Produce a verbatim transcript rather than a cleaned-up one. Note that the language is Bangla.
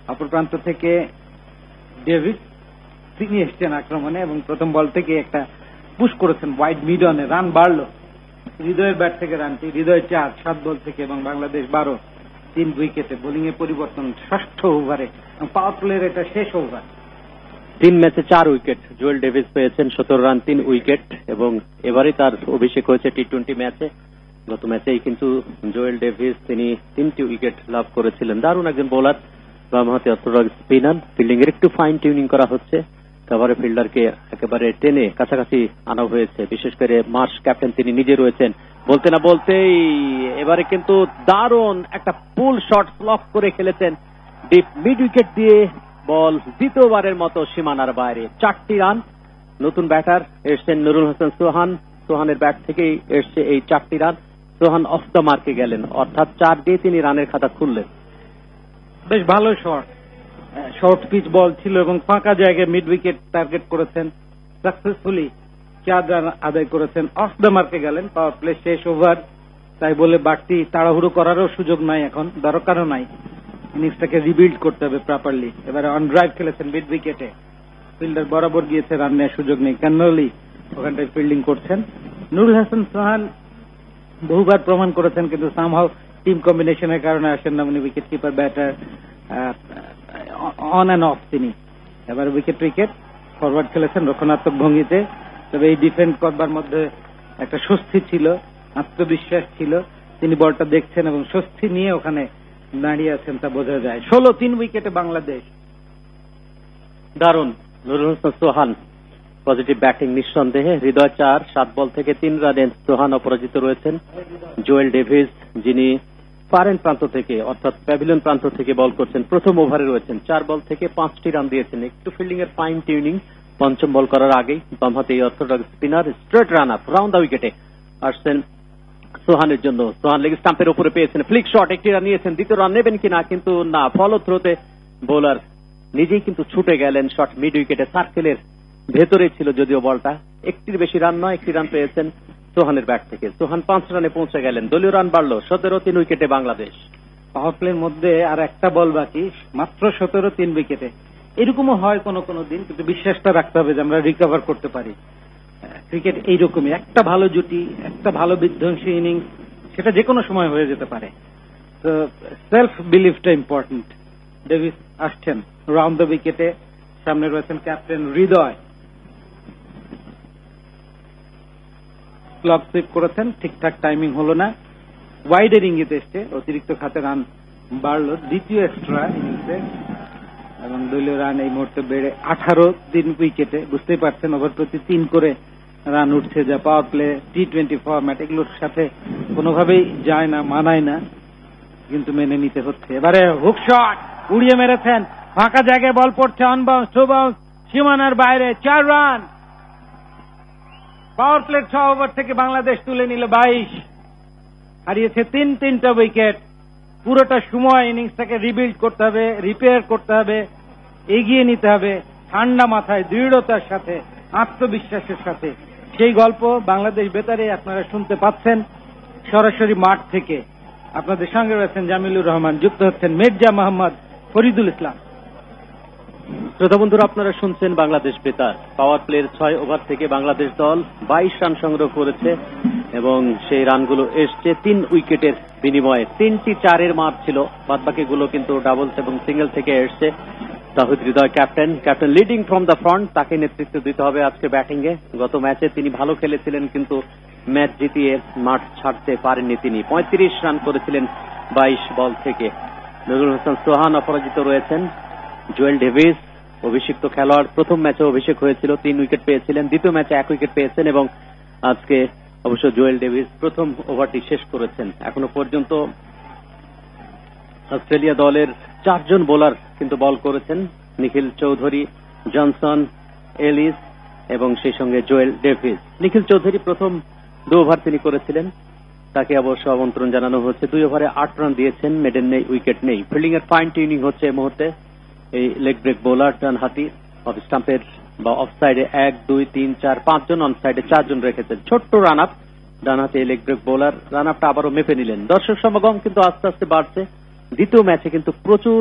অপর প্রান্ত থেকে ডেভিস তিনি এসছেন আক্রমণে এবং প্রথম বল থেকে একটা পুশ করেছেন ওয়াইড মিড অনে, রান বাড়লো। হৃদয়ের ব্যাট থেকে রানটি, হৃদয় চার সাত বল থেকে এবং বাংলাদেশ বারো, তিন উইকেটে। বোলিং এ পরিবর্তন ষষ্ঠ ওভারে, পাওয়ার প্লের এটা শেষ ওভার। তিন ম্যাচে চার উইকেট জোয়েল ডেভিস পেয়েছেন, সতেরো রান তিন উইকেট এবং এবারে তার অভিষেক হয়েছে টি টোয়েন্টি ম্যাচে। গত ম্যাচেই কিন্তু জোয়েল ডেভিস তিনি তিনটি উইকেট লাভ করেছিলেন। দারুণ একজন বোলার, বামহাতি অর্থোডক্স স্পিনার। ফিল্ডিং এর একটু ফাইন টিউনিং করা হচ্ছে, কাভারে ফিল্ডারকে একেবারে টেনে কাছাকাছি আনা হয়েছে। বিশেষ করে মার্শ ক্যাপ্টেন তিনি নিজে রয়েছেন। বলতে না বলতেই এবারে কিন্তু দারুণ একটা পুল শট ব্লক করে খেলেছেন ডিপ মিড উইকেট দিয়ে। বল দ্বিতীয়বারের মতো সীমানার বাইরে, চারটি রান। নতুন ব্যাটার এসছেন নুরুল হাসান সোহান, সোহানের ব্যাট থেকেই এসছে এই চারটি রান। সোহান অফ দ্য মার্কে গেলেন, অর্থাৎ চার দিয়ে তিনি রানের খাতা খুললেন। বেশ ভালো শট, শর্ট পিচ বল ছিল এবং ফাঁকা জায়গায় মিড উইকেট টার্গেট করেছেন, সাকসেসফুলি চার রান আদায় করেছেন। অফ দ্য মার্কে গেলেন, পাওয়ার প্লে শেষ ওভার, তাই বলে বাড়তি তাড়াহুড়ো করারও সুযোগ নাই, এখন দরকারও নাই। ইনিংসটাকে রিবিল্ড করতে হবে প্রপারলি। এবারে অন ড্রাইভ খেলেছেন মিড উইকেটে, ফিল্ডার বরাবর গিয়েছে, রান নেওয়ার সুযোগ নেই। ক্যানলি ওখানটায় ফিল্ডিং করছেন। নুরুল হাসান সোহান বহুবার প্রমাণ করেছেন, কিন্তু সামহাও টিম কম্বিনেশনের কারণে আসেন না। উনি wicket keeper batter, on and of তিনি। এবার উইকেট উইকেট ফরওয়ার্ড খেলেছেন রক্ষণাত্মক ভঙ্গিতে, তবে এই ডিফেন্ড করবার মধ্যে একটা স্বস্তি ছিল, আত্মবিশ্বাস ছিল। তিনি বলটা দেখছেন এবং স্বস্তি নিয়ে ওখানে দাঁড়িয়ে আছেন, তা বোঝা যায়। ষোলো তিন উইকেটে বাংলাদেশ। দারুণ নুরুল হাসান সোহান, পজিটিভ ব্যাটিং নিঃসন্দেহে। হৃদয় চার সাত বল থেকে তিন রানে সোহান অপরাজিত রয়েছেন। জোয়েল ডেভিস যিনি ফারেন প্রান্ত থেকে অর্থাৎ প্যাভিলিয়ন প্রান্ত থেকে বল করছেন, প্রথম ওভারে রয়েছেন, চার বল থেকে পাঁচটি রান দিয়েছেন। একটু ফিল্ডিং এর ফাইন টিউনিং পঞ্চম বল করার আগেই। বামহাতে এই orthodox spinner straight run up round the উইকেটে আসছেন সোহানের জন্য। সোহান লেগ স্টাম্পের উপরে পেয়েছেন ফ্লিক শট, একটি রান নিয়েছেন। দ্বিতীয় রান নেবেন কিনা, কিন্তু না, ফলো থ্রোতে বোলার নিজেই কিন্তু ছুটে গেলেন। শট মিড উইকেটে সার্কেলের ভেতরে ছিল যদিও বলটা। একটির বেশি রান নয়, একটি রান পেয়েছেন সোহানের ব্যাট থেকে। সোহান পাঁচ রানে পৌঁছে গেলেন। দলীয় রান বাড়লো সতেরো তিন উইকেটে বাংলাদেশ। পাওয়ার প্লের মধ্যে আর একটা বল বাকি, মাত্র সতেরো তিন উইকেটে। এরকমও হয় কোনো কোনো দিন, কিন্তু বিশ্বাসটা রাখতে হবে যে আমরা রিকভার করতে পারি। ক্রিকেট এইরকমই, একটা ভালো জুটি, একটা ভালো বিধ্বংসী ইনিংস, সেটা যে কোনো সময় হয়ে যেতে পারে। তো সেলফ বিলিফটা ইম্পর্টেন্ট। ডেভিস আসছেন রাউন্ড দ্য উইকেটে, সামনে রয়েছেন ক্যাপ্টেন হৃদয়। ক্লক সুইপ করেছেন, ঠিকঠাক টাইমিং হলো না, ওয়াইডের ইঙ্গিত এসছে, অতিরিক্ত খাতে রান বাড়লো দ্বিতীয় এক্সট্রা ইনিংসে এবং দলীয় রান এই মুহূর্তে বেড়ে আঠারো তিন উইকেটে। বুঝতেই পারছেন ওভার প্রতি তিন করে রান উঠছে, যা power play T twenty format এগুলোর সাথে কোনোভাবেই যায় না, মানায় না, কিন্তু মেনে নিতে হচ্ছে। এবারে হুক শট উড়িয়ে মেরেছেন, ফাঁকা জায়গায় বল পড়ছে, অন বাউন্স টু বাউন্স, সীমানার বাইরে, চার রান। পাওয়ার প্লের ছ ওভার থেকে বাংলাদেশ তুলে নিল বাইশ, হারিয়েছে তিন তিনটা উইকেট। পুরোটা সময় ইনিংসটাকে রিবিল্ড করতে হবে, রিপেয়ার করতে হবে, এগিয়ে নিতে হবে ঠান্ডা মাথায়, দৃঢ়তার সাথে, আত্মবিশ্বাসের সাথে। সেই গল্প বাংলাদেশ বেতারে আপনারা শুনতে পাচ্ছেন সরাসরি মাঠ থেকে। আপনাদের সঙ্গে রয়েছেন জামিলুর রহমান, যুক্ত হচ্ছেন মির্জা মোহাম্মদ ফরিদুল ইসলাম। শ্রোতা বন্ধুরা, আপনারা শুনছেন বাংলাদেশ বেতার। পাওয়ার প্লের ছয় ওভার থেকে বাংলাদেশ দল বাইশ রান সংগ্রহ করেছে এবং সেই রানগুলো এসছে তিন উইকেটের বিনিময়ে। তিনটি চারের মার ছিল, বাদ বাকিগুলো কিন্তু ডাবলস এবং সিঙ্গেল থেকে এসছে। তাহিদ হৃদয় captain, captain leading from the front, তাকে নেতৃত্ব দিতে হবে আজকে ব্যাটিংয়ে। গত ম্যাচে তিনি ভালো খেলেছিলেন, কিন্তু ম্যাচ জিতিয়ে মাঠ ছাড়তে পারেননি তিনি। পঁয়ত্রিশ রান করেছিলেন বাইশ বল থেকে। নুরুল হাসান সোহান অপরাজিত রয়েছেন। জোয়েল ডেভিস অভিষিক্ত খেলোয়াড়, প্রথম ম্যাচে অভিষেক হয়েছিল, তিন উইকেট পেয়েছিলেন, দ্বিতীয় ম্যাচে এক উইকেট পেয়েছেন এবং আজকে অবশ্য জোয়েল ডেভিস প্রথম ওভারটি শেষ করেছেন। এখনো পর্যন্ত অস্ট্রেলিয়া দলের চারজন বোলার কিন্তু বল করেছেন, নিখিল চৌধুরী, জনসন, এলিস এবং সেই সঙ্গে জোয়েল ডেভিস। নিখিল চৌধুরী প্রথম দু ওভার তিনি করেছিলেন, তাকে অবশ্য আমন্ত্রণ জানানো হচ্ছে। দুই ওভারে আট রান দিয়েছেন, মেডেন নেই, উইকেট নেই। ফিল্ডিং এর ফাইন টিউনিং হচ্ছে এই মুহূর্তে। এই লেগ ব্রেক বোলার ডান হাতি, অফ স্টাম্পের বা অফ সাইডে এক দুই তিন চার পাঁচজন, অন সাইডে চারজন রেখেছেন। ছোট্ট রান আপ ডান হাতে লেগ ব্রেক বোলার, রান আপটা আবারও মেপে নিলেন। দর্শক সমাগম কিন্তু আস্তে আস্তে বাড়ছে। দ্বিতীয় ম্যাচে কিন্তু প্রচুর